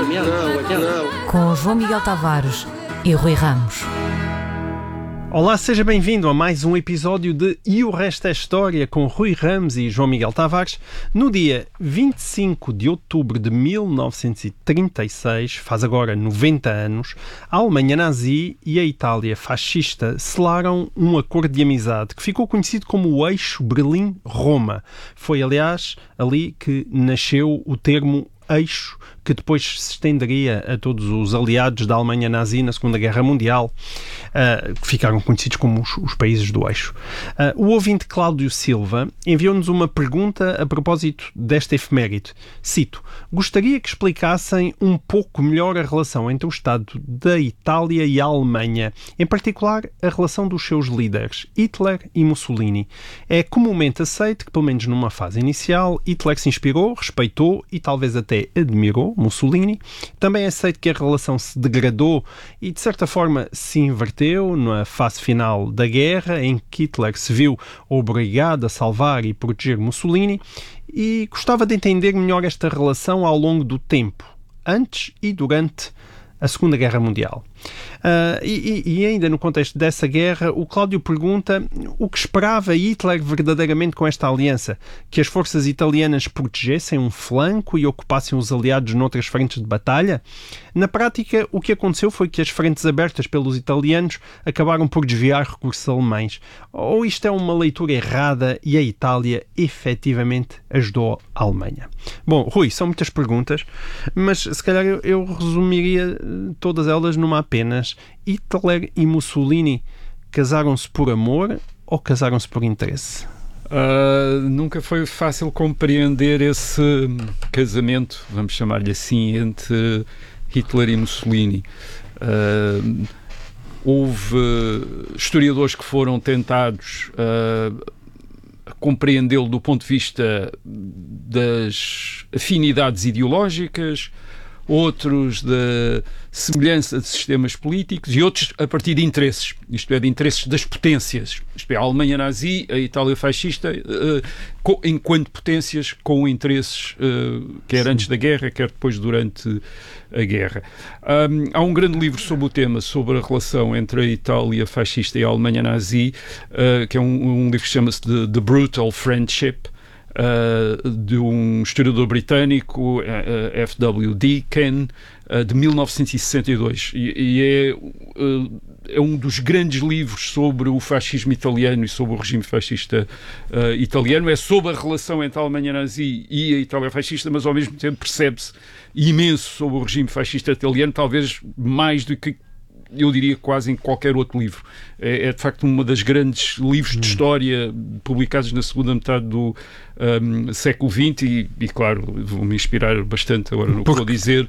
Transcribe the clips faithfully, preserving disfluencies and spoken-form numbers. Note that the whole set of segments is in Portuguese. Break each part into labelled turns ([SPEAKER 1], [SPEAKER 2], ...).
[SPEAKER 1] Com João Miguel Tavares e Rui Ramos.
[SPEAKER 2] Olá, seja bem-vindo a mais um episódio de E o Resto é História com Rui Ramos e João Miguel Tavares. No dia vinte e cinco de outubro de mil novecentos e trinta e seis, faz agora noventa anos, a Alemanha nazi e a Itália fascista selaram um acordo de amizade que ficou conhecido como o Eixo Berlim-Roma. Foi, aliás, ali que nasceu o termo eixo, que depois se estenderia a todos os aliados da Alemanha nazi na Segunda Guerra Mundial, uh, que ficaram conhecidos como os, os países do eixo. Uh, o ouvinte Cláudio Silva enviou-nos uma pergunta a propósito desta efeméride. Cito: gostaria que explicassem um pouco melhor a relação entre o Estado da Itália e a Alemanha, em particular a relação dos seus líderes, Hitler e Mussolini. É comumente aceito que, pelo menos numa fase inicial, Hitler se inspirou, respeitou e talvez até admirou Mussolini. Também é aceito que a relação se degradou e, de certa forma, se inverteu na fase final da guerra, em que Hitler se viu obrigado a salvar e proteger Mussolini, e gostava de entender melhor esta relação ao longo do tempo, antes e durante a Segunda Guerra Mundial. Uh, e, e ainda no contexto dessa guerra, o Cláudio pergunta o que esperava Hitler verdadeiramente com esta aliança: que as forças italianas protegessem um flanco e ocupassem os aliados noutras frentes de batalha? Na prática, o que aconteceu foi que as frentes abertas pelos italianos acabaram por desviar recursos alemães. Ou isto é uma leitura errada e a Itália efetivamente ajudou a Alemanha? Bom, Rui, são muitas perguntas, mas se calhar eu, eu resumiria todas elas numa apenas: Hitler e Mussolini casaram-se por amor ou casaram-se por interesse?
[SPEAKER 3] Uh, nunca foi fácil compreender esse casamento, vamos chamar-lhe assim, entre Hitler e Mussolini. Uh, houve historiadores que foram tentados uh, compreendê-lo do ponto de vista das afinidades ideológicas, outros da semelhança de sistemas políticos e outros a partir de interesses, isto é, de interesses das potências, isto é, a Alemanha nazi, a Itália fascista, uh, co, enquanto potências com interesses, uh, quer Sim. antes da guerra, quer depois durante a guerra. Um, há um grande livro sobre o tema, sobre a relação entre a Itália fascista e a Alemanha nazi, uh, que é um, um livro que chama-se The, The Brutal Friendship, Uh, de um historiador britânico, uh, F W Deakin, uh, de mil novecentos e sessenta e dois, e, e é, uh, é um dos grandes livros sobre o fascismo italiano e sobre o regime fascista uh, italiano. É sobre a relação entre a Alemanha nazi e a Itália fascista, mas ao mesmo tempo percebe-se imenso sobre o regime fascista italiano, talvez mais do que eu diria quase em qualquer outro livro. É, é de facto uma das grandes livros de história publicados na segunda metade do um, século vinte e, e, claro, vou-me inspirar bastante agora no que vou dizer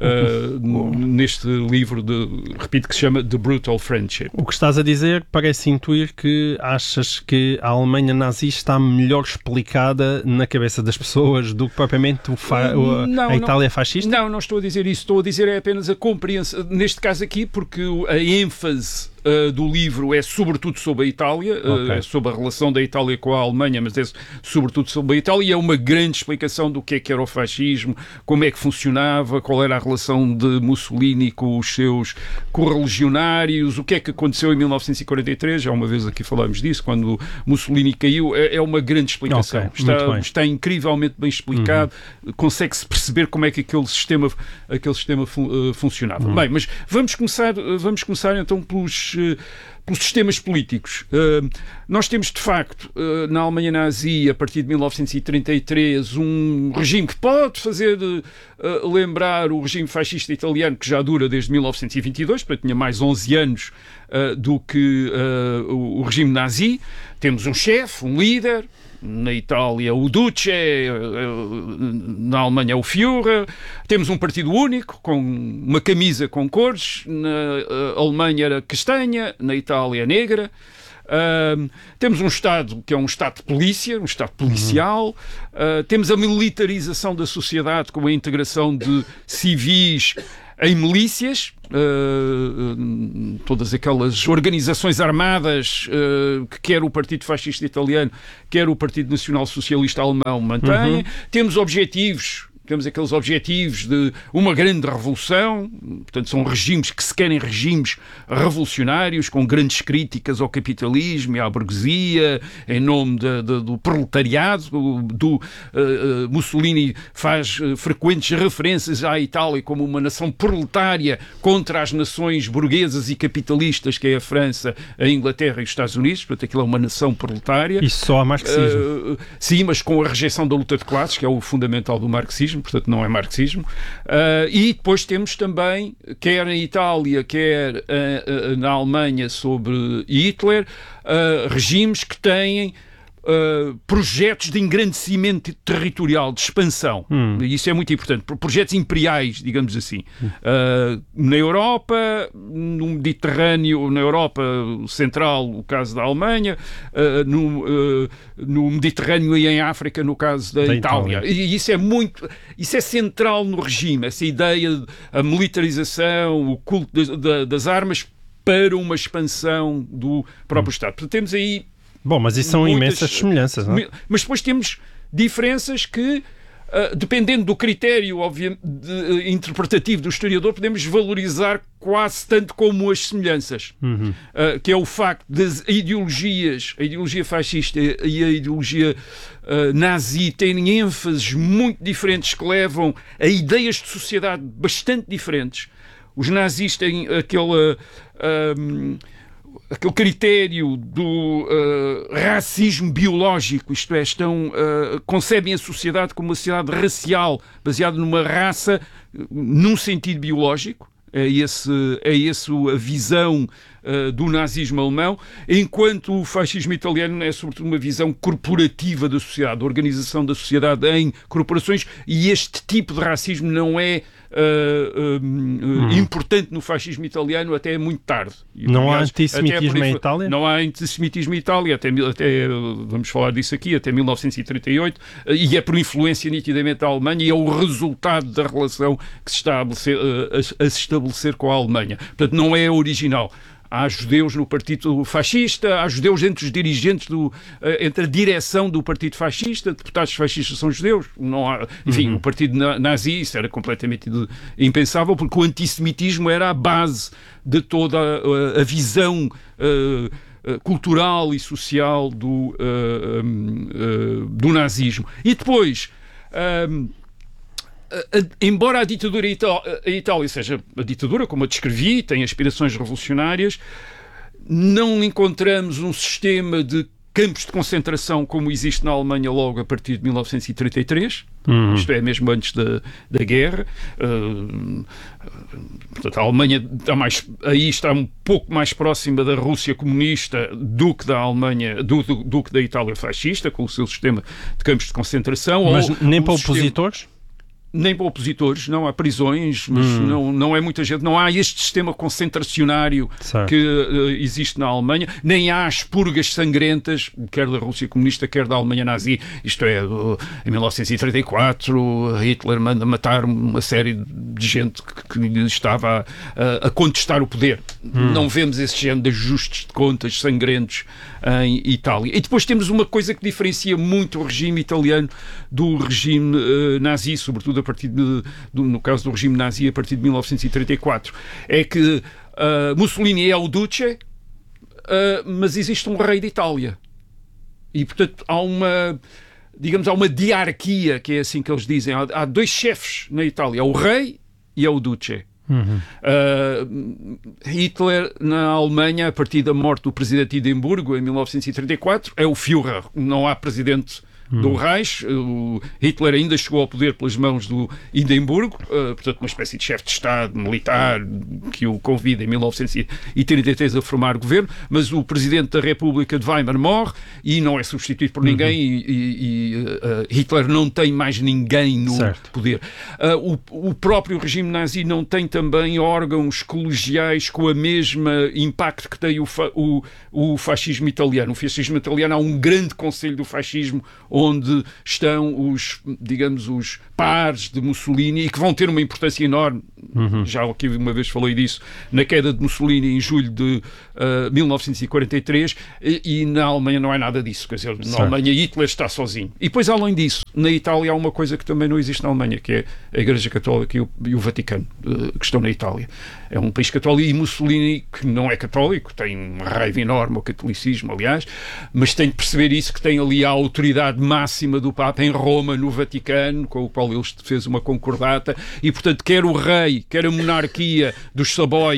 [SPEAKER 3] uh, neste livro, de, repito, que se chama The Brutal Friendship.
[SPEAKER 2] O que estás a dizer parece intuir que achas que a Alemanha nazi está melhor explicada na cabeça das pessoas do que propriamente o fa- a,
[SPEAKER 3] não,
[SPEAKER 2] a Itália
[SPEAKER 3] não,
[SPEAKER 2] fascista?
[SPEAKER 3] Não, não estou a dizer isso. Estou a dizer é apenas a compreensão, neste caso aqui, porque a ênfase Uh, do livro é sobretudo sobre a Itália, okay. uh, é sobre a relação da Itália com a Alemanha, mas é sobretudo sobre a Itália, e é uma grande explicação do que é que era o fascismo, como é que funcionava, qual era a relação de Mussolini com os seus correligionários, o que é que aconteceu em mil novecentos e quarenta e três, já uma vez aqui falámos disso, quando Mussolini caiu. É, é uma grande explicação, okay. está, está incrivelmente bem explicado, uhum. consegue-se perceber como é que aquele sistema, aquele sistema fun, uh, funcionava. Uhum. Bem, mas vamos começar, vamos começar então pelos pelos sistemas políticos. Uh, nós temos, de facto, uh, na Alemanha nazi, a partir de mil novecentos e trinta e três, um regime que pode fazer uh, lembrar o regime fascista italiano, que já dura desde mil novecentos e vinte e dois, portanto tinha mais onze anos uh, do que uh, o, o regime nazi. Temos um chefe, um líder. Na Itália o Duce, na Alemanha o Führer. Temos um partido único, com uma camisa com cores. Na Alemanha era castanha, na Itália negra. Uh, temos um Estado que é um Estado de polícia, um Estado policial. Uhum. Uh, temos a militarização da sociedade com a integração de civis em milícias, uh, todas aquelas organizações armadas uh, que quer o Partido Fascista Italiano, quer o Partido Nacional Socialista Alemão mantém. Uhum. Temos objetivos, digamos, aqueles objetivos de uma grande revolução, portanto são regimes que se querem regimes revolucionários, com grandes críticas ao capitalismo e à burguesia, em nome de, de, do proletariado. Do, uh, uh, Mussolini faz uh, frequentes referências à Itália como uma nação proletária contra as nações burguesas e capitalistas, que é a França, a Inglaterra e os Estados Unidos. Portanto, aquilo é uma nação proletária.
[SPEAKER 2] Isso só há marxismo.
[SPEAKER 3] Uh, sim, mas com a rejeição da luta de classes, que é o fundamental do marxismo, portanto não é marxismo. Uh, e depois temos também, quer na Itália, quer uh, uh, na Alemanha, sobre Hitler, uh, regimes que têm Uh, projetos de engrandecimento territorial, de expansão. Hum. Isso é muito importante. Projetos imperiais, digamos assim. Hum. Uh, na Europa, no Mediterrâneo, na Europa Central, o caso da Alemanha, uh, no, uh, no Mediterrâneo e em África, no caso da, da Itália. Itália. E isso é muito, isso é central no regime, essa ideia, a militarização, o culto das, das armas para uma expansão do próprio hum. Estado. Portanto, temos aí
[SPEAKER 2] Bom, mas isso são muitas, imensas semelhanças, não é?
[SPEAKER 3] Mas depois temos diferenças que, uh, dependendo do critério obviamente, de, uh, interpretativo do historiador, podemos valorizar quase tanto como as semelhanças. Uhum. Uh, que é o facto das ideologias, a ideologia fascista e a ideologia uh, nazi terem ênfases muito diferentes que levam a ideias de sociedade bastante diferentes. Os nazis têm aquela... Uh, aquele critério do uh, racismo biológico, isto é, estão, uh, concebem a sociedade como uma sociedade racial, baseada numa raça, num sentido biológico. É esse, é esse a visão uh, do nazismo alemão, enquanto o fascismo italiano é sobretudo uma visão corporativa da sociedade, a organização da sociedade em corporações, e este tipo de racismo não é uh, uh, hum. importante no fascismo italiano até muito tarde. E,
[SPEAKER 2] não aliás, há antissemitismo em Itália?
[SPEAKER 3] Não há antissemitismo em Itália, até, até, vamos falar disso aqui, até mil novecentos e trinta e oito, e é por influência nitidamente da Alemanha, e é o resultado da relação que se está a estabelecer, a, a se estabelecer com a Alemanha. Portanto, não é original. Há judeus no Partido Fascista, há judeus entre os dirigentes, do, entre a direção do Partido Fascista, deputados fascistas são judeus. Não há, enfim, uhum. o Partido Nazi, isso era completamente impensável, porque o antissemitismo era a base de toda a, a visão uh, cultural e social do, uh, uh, do nazismo. E depois... Um, embora a ditadura a Itália seja a ditadura, como a descrevi, tem aspirações revolucionárias, não encontramos um sistema de campos de concentração como existe na Alemanha logo a partir de mil novecentos e trinta e três, uhum. isto é, mesmo antes da, da guerra. Uh, portanto, a Alemanha está mais, aí está um pouco mais próxima da Rússia comunista do que da Alemanha, do, do, do que da Itália fascista, com o seu sistema de campos de concentração.
[SPEAKER 2] Mas
[SPEAKER 3] ou
[SPEAKER 2] nem para
[SPEAKER 3] sistema...
[SPEAKER 2] opositores?
[SPEAKER 3] Nem para opositores, não há prisões, mas hum. não, não é muita gente, não há este sistema concentracionário certo. que uh, existe na Alemanha, nem há as purgas sangrentas, quer da Rússia comunista, quer da Alemanha nazi. Isto é, uh, em mil novecentos e trinta e quatro, Hitler manda matar uma série de gente que, que estava a, a contestar o poder. Hum. Não vemos esse género de ajustes de contas sangrentos em Itália. E depois temos uma coisa que diferencia muito o regime italiano do regime uh, nazi, sobretudo a partir de, do, no caso do regime nazi, a partir de mil novecentos e trinta e quatro. É que uh, Mussolini é o Duce, uh, mas existe um rei de Itália. E, portanto, há uma, digamos, há uma diarquia, que é assim que eles dizem. Há, há dois chefes na Itália, é o rei e é o Duce. Uhum. Uh, Hitler na Alemanha, a partir da morte do presidente de Edimburgo em mil novecentos e trinta e quatro, é o Führer, não há presidente do Reich. O Hitler ainda chegou ao poder pelas mãos do Hindenburgo, uh, portanto uma espécie de chefe de Estado militar que o convida em mil novecentos e trinta e três a formar governo, mas o presidente da República de Weimar morre e não é substituído por ninguém. Uhum. e, e, e uh, Hitler não tem mais ninguém no certo. poder. Uh, o, o próprio regime nazi não tem também órgãos colegiais com a mesma impacto que tem o, fa o, o fascismo italiano. O fascismo italiano há um grande conselho do fascismo onde estão os, digamos, os pares de Mussolini e que vão ter uma importância enorme
[SPEAKER 2] Uhum.
[SPEAKER 3] Já aqui uma vez falei disso, na queda de Mussolini em julho de uh, mil novecentos e quarenta e três, e, e na Alemanha não é nada disso, quer dizer, na
[SPEAKER 2] certo.
[SPEAKER 3] Alemanha Hitler está sozinho. E depois, além disso, na Itália há uma coisa que também não existe na Alemanha, que é a Igreja Católica e o, e o Vaticano, uh, que estão na Itália. É um país católico, e Mussolini, que não é católico, tem uma raiva enorme ao catolicismo, aliás, mas tem de perceber isso, que tem ali a autoridade máxima do Papa em Roma, no Vaticano, com o qual ele fez uma concordata, e portanto quer o rei, quer a monarquia dos Savoy